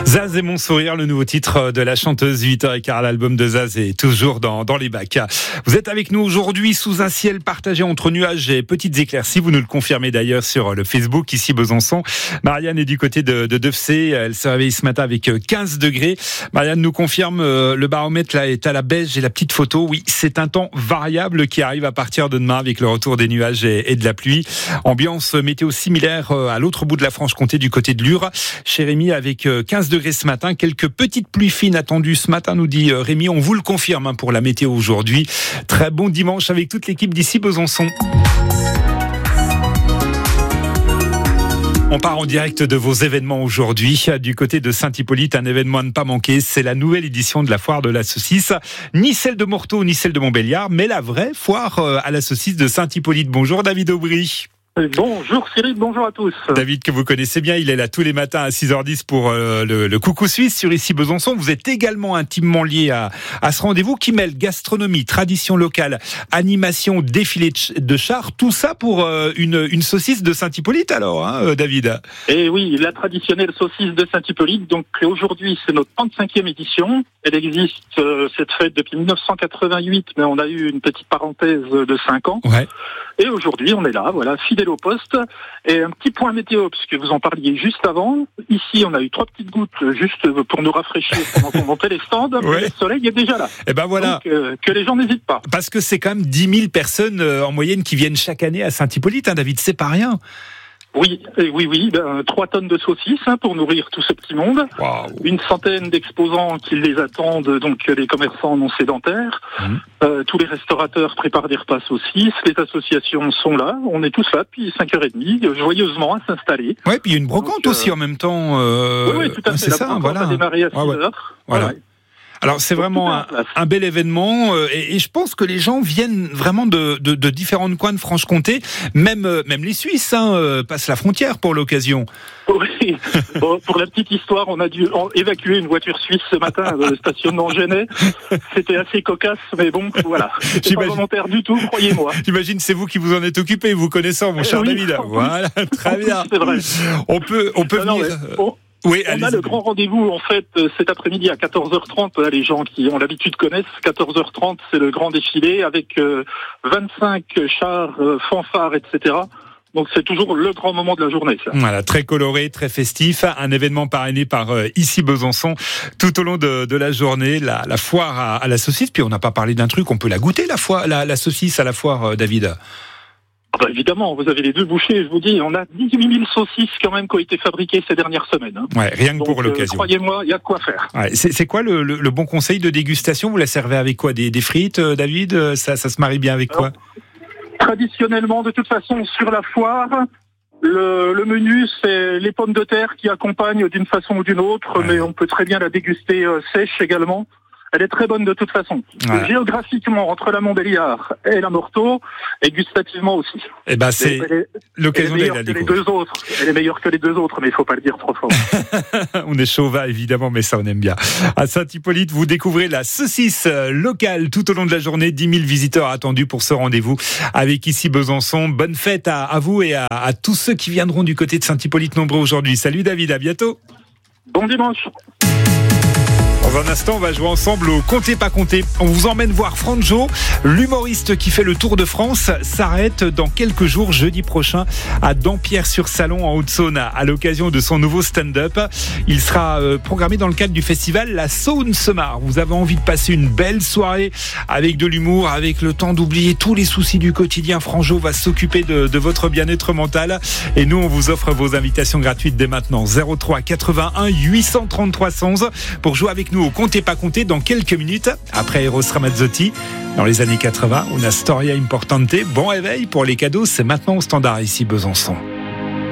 Zaz et mon sourire, le nouveau titre de la chanteuse 8h15. L'album de Zaz est toujours dans les bacs. Vous êtes avec nous aujourd'hui sous un ciel partagé entre nuages et petites éclaircies. Vous nous le confirmez d'ailleurs sur le Facebook ici Besançon. Marianne est du côté de Defcé. Elle se réveille ce matin avec 15 degrés. Marianne nous confirme le baromètre là est à la baisse. J'ai la petite photo. Oui, c'est un temps variable qui arrive à partir de demain avec le retour des nuages et de la pluie. Ambiance météo similaire à l'autre bout de la Franche-Comté du côté de Lure. Chez Rémi avec 15 degrés ce matin, quelques petites pluies fines attendues ce matin, nous dit Rémi. On vous le confirme pour la météo aujourd'hui. Très bon dimanche avec toute l'équipe d'ici Besançon. On part en direct de vos événements aujourd'hui. Du côté de Saint-Hippolyte, un événement à ne pas manquer, c'est la nouvelle édition de la foire de la saucisse. Ni celle de Morteau, ni celle de Montbéliard, mais la vraie foire à la saucisse de Saint-Hippolyte. Bonjour David Aubry. Bonjour Cyril, bonjour à tous. David, que vous connaissez bien, il est là tous les matins à 6h10 pour le Coucou Suisse sur ici Besançon. Vous êtes également intimement lié à ce rendez-vous qui mêle gastronomie, tradition locale, animation, défilé de chars, tout ça pour une saucisse de Saint-Hippolyte alors, David. Et oui, la traditionnelle saucisse de Saint-Hippolyte. Donc aujourd'hui, c'est notre 35e édition. Elle existe, cette fête, depuis 1988, mais on a eu une petite parenthèse de 5 ans. Ouais. Et aujourd'hui, on est là, voilà, fidèle au poste. Et un petit point météo, puisque vous en parliez juste avant. Ici, on a eu 3 petites gouttes juste pour nous rafraîchir pendant qu'on montait les stands. Ouais. Mais le soleil est déjà là. Et ben voilà. Donc, que les gens n'hésitent pas. Parce que c'est quand même 10 000 personnes en moyenne qui viennent chaque année à Saint-Hippolyte, David, c'est pas rien. Oui, 3 tonnes de saucisses pour nourrir tout ce petit monde. Wow. Une centaine d'exposants qui les attendent, donc les commerçants non sédentaires. Tous les restaurateurs préparent des repas saucisses. Les associations sont là. On est tous là depuis 5h30, joyeusement à s'installer. Oui, puis il y a une brocante aussi en même temps. Oui, tout à fait. C'est ça, voilà. A démarré à 6h. Voilà. Alors c'est vraiment un bel événement et je pense que les gens viennent vraiment de différents coins de Franche-Comté, même les Suisses passent la frontière pour l'occasion. Oui. Bon, pour la petite histoire, on a dû évacuer une voiture suisse ce matin de stationnement Genet. C'était assez cocasse, mais bon, voilà. C'est pas volontaire du tout, croyez-moi. J'imagine c'est vous qui vous en êtes occupé, vous connaissant, mon cher David. Voilà, très bien. C'est vrai. On peut venir. Oui, on a le grand rendez-vous en fait cet après-midi à 14h30. Les gens qui ont l'habitude connaissent. 14h30, c'est le grand défilé avec 25 chars, fanfares, etc. Donc c'est toujours le grand moment de la journée. Ça. Voilà, très coloré, très festif. Un événement parrainé par ici Besançon tout au long de la journée. La foire à la saucisse. Puis on n'a pas parlé d'un truc. On peut la goûter la saucisse à la foire, David. Évidemment, vous avez les 2 bouchées, je vous dis, on a 18 000 saucisses quand même qui ont été fabriquées ces dernières semaines. Ouais, rien que donc, pour l'occasion. Croyez-moi, il y a de quoi faire. Ouais, c'est quoi le bon conseil de dégustation ? Vous la servez avec quoi ? Des frites, David ? Ça se marie bien avec quoi ? Traditionnellement, de toute façon, sur la foire, le menu, c'est les pommes de terre qui accompagnent d'une façon ou d'une autre, mais on peut très bien la déguster sèche également. Elle est très bonne de toute façon. Ouais. Géographiquement, entre la Montbéliard et la Morteau, et gustativement aussi. Eh ben, c'est l'occasion d'aller la découvrir. Elle est meilleure que les 2 autres, mais il faut pas le dire trop fort. On est chauvin, évidemment, mais ça, on aime bien. À Saint-Hippolyte, vous découvrez la saucisse locale tout au long de la journée. 10 000 visiteurs attendus pour ce rendez-vous avec ici Besançon. Bonne fête à vous et à tous ceux qui viendront du côté de Saint-Hippolyte nombreux aujourd'hui. Salut David, à bientôt. Bon dimanche. Dans un instant, on va jouer ensemble au Comptez pas compter. On vous emmène voir Franjo, l'humoriste qui fait le Tour de France, s'arrête dans quelques jours, jeudi prochain, à Dampierre-sur-Salon en Haute-Saône, à l'occasion de son nouveau stand-up. Il sera programmé dans le cadre du festival La Saône-Semar. Vous avez envie de passer une belle soirée avec de l'humour, avec le temps d'oublier tous les soucis du quotidien. Franjo va s'occuper de votre bien-être mental. Et nous, on vous offre vos invitations gratuites dès maintenant. 03 81 833 111 pour jouer avec nous au Comptez pas compter dans quelques minutes après Eros Ramazzotti dans les années 80, Una Storia Importante. Bon réveil pour les cadeaux, c'est maintenant au standard ici Besançon.